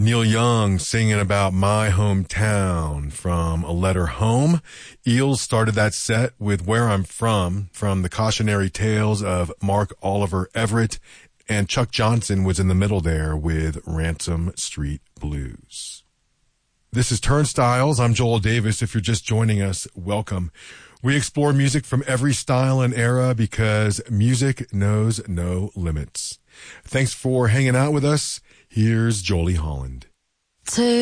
Neil Young singing about My Hometown from A Letter Home. Eels started that set with Where I'm From the cautionary tales of Mark Oliver Everett, and Chuck Johnson was in the middle there with Ransom Street Blues. This is Turnstiles. I'm Joel Davis. If you're just joining us, welcome. We explore music from every style and era because music knows no limits. Thanks for hanging out with us. Here's Jolie Holland.